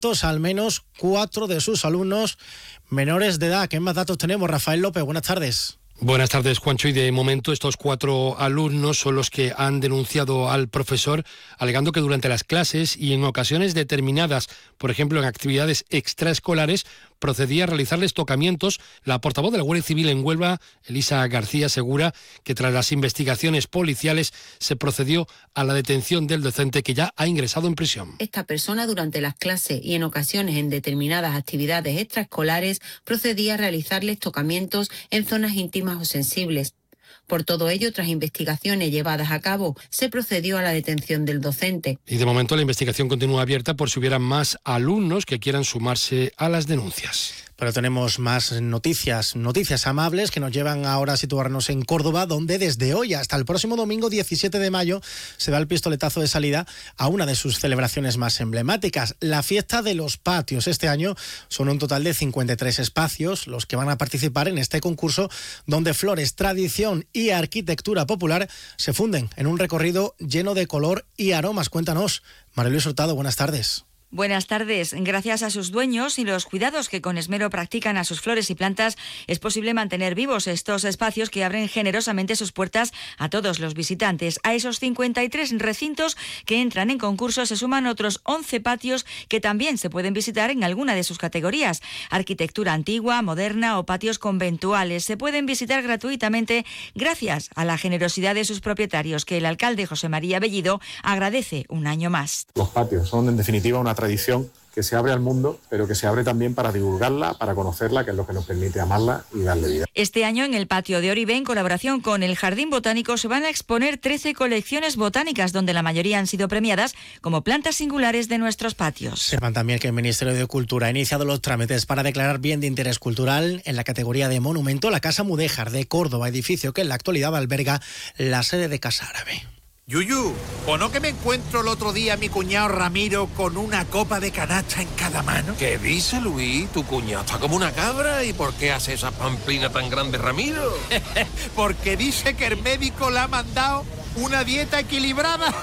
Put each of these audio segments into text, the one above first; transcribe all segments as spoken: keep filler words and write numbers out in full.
al menos cuatro de sus alumnos menores de edad. ¿Qué más datos tenemos? Rafael López, buenas tardes. Buenas tardes, Juancho, y de momento estos cuatro alumnos son los que han denunciado al profesor, alegando que durante las clases y en ocasiones determinadas, por ejemplo en actividades extraescolares, procedía a realizarles tocamientos. La portavoz de la Guardia Civil en Huelva, Elisa García, asegura que tras las investigaciones policiales se procedió a la detención del docente, que ya ha ingresado en prisión. Esta persona durante las clases y en ocasiones en determinadas actividades extraescolares procedía a realizarles tocamientos en zonas íntimas o sensibles. Por todo ello, tras investigaciones llevadas a cabo, se procedió a la detención del docente. Y de momento la investigación continúa abierta por si hubiera más alumnos que quieran sumarse a las denuncias. Pero tenemos más noticias, noticias amables que nos llevan ahora a situarnos en Córdoba, donde desde hoy hasta el próximo domingo diecisiete de mayo se da el pistoletazo de salida a una de sus celebraciones más emblemáticas, la Fiesta de los Patios. Este año son un total de cincuenta y tres espacios los que van a participar en este concurso, donde flores, tradición y arquitectura popular se funden en un recorrido lleno de color y aromas. Cuéntanos, María Luisa Hurtado, buenas tardes. Buenas tardes. Gracias a sus dueños y los cuidados que con esmero practican a sus flores y plantas, es posible mantener vivos estos espacios que abren generosamente sus puertas a todos los visitantes. A esos cincuenta y tres recintos que entran en concurso se suman otros once patios que también se pueden visitar en alguna de sus categorías. Arquitectura antigua, moderna o patios conventuales se pueden visitar gratuitamente gracias a la generosidad de sus propietarios, que el alcalde José María Bellido agradece un año más. Los patios son en definitiva una tradición que se abre al mundo, pero que se abre también para divulgarla, para conocerla, que es lo que nos permite amarla y darle vida. Este año en el patio de Oribe, en colaboración con el Jardín Botánico, se van a exponer trece colecciones botánicas, donde la mayoría han sido premiadas como plantas singulares de nuestros patios. Sepan también que el Ministerio de Cultura ha iniciado los trámites para declarar bien de interés cultural en la categoría de monumento la Casa Mudéjar de Córdoba, edificio que en la actualidad alberga la sede de Casa Árabe. Yuyu, ¿o no que me encuentro el otro día a mi cuñado Ramiro con una copa de canasta en cada mano? ¿Qué dice, Luis? Tu cuñado está como una cabra. ¿Y por qué hace esa pamplina tan grande, Ramiro? Porque dice que el médico le ha mandado una dieta equilibrada.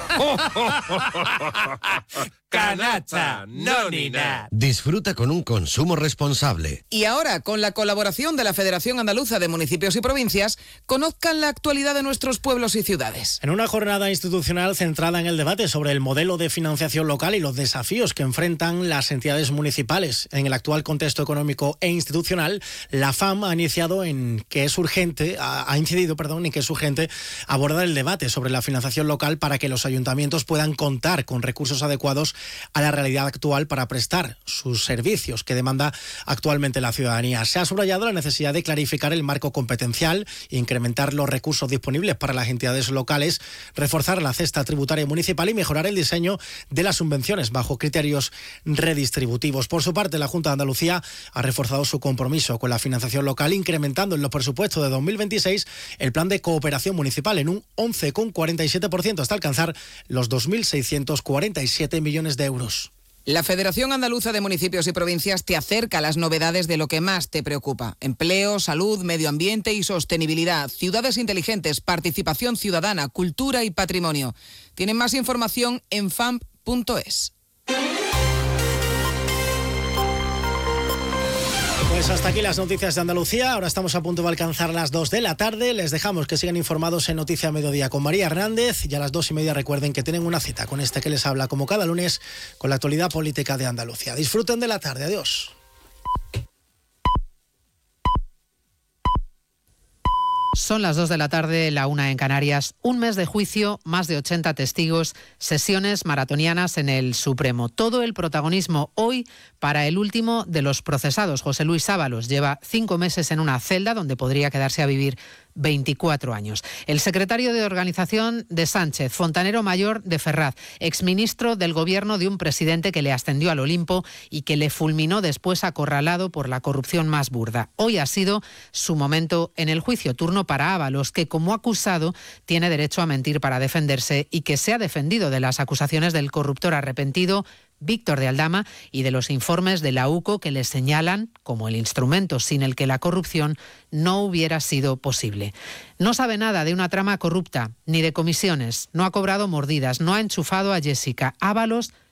Canasta, no ni nada. Disfruta con un consumo responsable. Y ahora, con la colaboración de la Federación Andaluza de Municipios y Provincias, conozcan la actualidad de nuestros pueblos y ciudades. En una jornada institucional centrada en el debate sobre el modelo de financiación local y los desafíos que enfrentan las entidades municipales en el actual contexto económico e institucional, la F A M ha iniciado en que es urgente, ha, ha incidido, perdón, en que es urgente abordar el debate sobre la financiación local para que los ayuntamientos puedan contar con recursos adecuados a la realidad actual para prestar sus servicios que demanda actualmente la ciudadanía. Se ha subrayado la necesidad de clarificar el marco competencial, incrementar los recursos disponibles para las entidades locales, reforzar la cesta tributaria municipal y mejorar el diseño de las subvenciones bajo criterios redistributivos. Por su parte, la Junta de Andalucía ha reforzado su compromiso con la financiación local, incrementando en los presupuestos de dos mil veintiséis el plan de cooperación municipal en un once coma cuarenta y siete por ciento hasta alcanzar los dos mil seiscientos cuarenta y siete millones de euros. La Federación Andaluza de Municipios y Provincias te acerca a las novedades de lo que más te preocupa: empleo, salud, medio ambiente y sostenibilidad, ciudades inteligentes, participación ciudadana, cultura y patrimonio. Tienen más información en f a m punto es. Pues hasta aquí las noticias de Andalucía. Ahora estamos a punto de alcanzar las dos de la tarde. Les dejamos que sigan informados en Noticia Mediodía con María Hernández. Y a las dos y media recuerden que tienen una cita con este que les habla como cada lunes con la actualidad política de Andalucía. Disfruten de la tarde. Adiós. Son las dos de la tarde, la una en Canarias. Un mes de juicio, más de ochenta testigos, sesiones maratonianas en el Supremo. Todo el protagonismo hoy para el último de los procesados, José Luis Ábalos. Lleva cinco meses en una celda donde podría quedarse a vivir veinticuatro años. El secretario de Organización de Sánchez, fontanero mayor de Ferraz, exministro del gobierno de un presidente que le ascendió al Olimpo y que le fulminó después acorralado por la corrupción más burda. Hoy ha sido su momento en el juicio, turno para Ábalos, que como acusado tiene derecho a mentir para defenderse y que se ha defendido de las acusaciones del corruptor arrepentido Víctor de Aldama y de los informes de la U C O que le señalan como el instrumento sin el que la corrupción no hubiera sido posible. No sabe nada de una trama corrupta ni de comisiones, no ha cobrado mordidas, no ha enchufado a Jessica. Ábalos